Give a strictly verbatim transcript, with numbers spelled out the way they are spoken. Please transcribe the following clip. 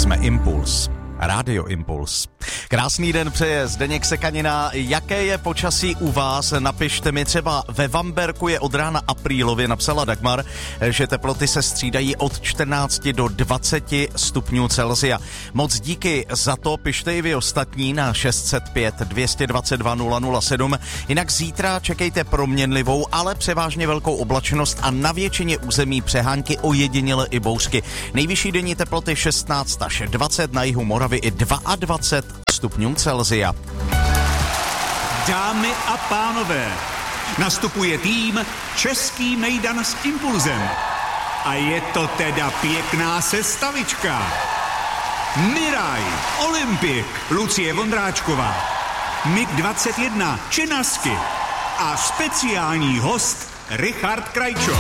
jsme Impuls. Rádio Impuls. Krásný den přeje Zdeněk Sekanina. Jaké je počasí u vás? Napište mi, třeba ve Vamberku je od rána aprílově, napsala Dagmar, že teploty se střídají od čtrnácti do dvaceti stupňů Celsia. Moc díky za to, pište i vy ostatní na šest set pět dvě dvacet dva nula nula sedm. Jinak zítra čekejte proměnlivou, ale převážně velkou oblačnost a na většině území přehánky, ojediněle i bouřky. Nejvyšší denní teploty šestnáct až dvacet, na jihu Moravy i dvacet dva stupňů Celsia. Dámy a pánové, nastupuje tým Český mejdan s Impulzem. A je to teda pěkná sestavička. Miraj, Olympik, Lucie Vondráčková, Mig dvacet jedna, Činasky a speciální host Richard Krajčo.